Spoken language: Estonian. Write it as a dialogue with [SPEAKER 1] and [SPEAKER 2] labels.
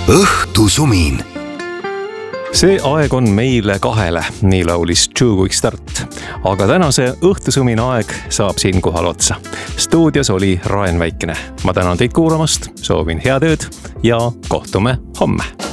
[SPEAKER 1] õhtusumin.
[SPEAKER 2] See aeg on meile kahele, nii laulis True Quick Start. Aga tänase õhtusumina aeg saab siinkohal otsa. Stuudios oli Raen Väikene. Ma tänan teid kuulamast, soovin head ööd ja kohtume homme.